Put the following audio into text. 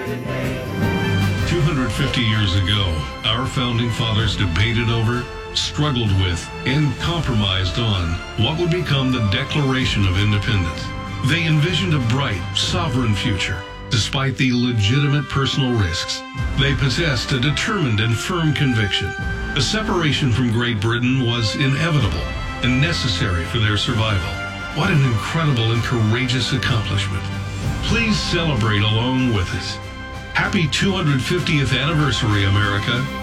250 years ago, our founding fathers debated over, struggled with, and compromised on what would become the Declaration of Independence. They envisioned a bright, sovereign future, despite the legitimate personal risks. They possessed a determined and firm conviction. The separation from Great Britain was inevitable and necessary for their survival. What an incredible and courageous accomplishment. Please celebrate along with us. Happy 250th anniversary, America.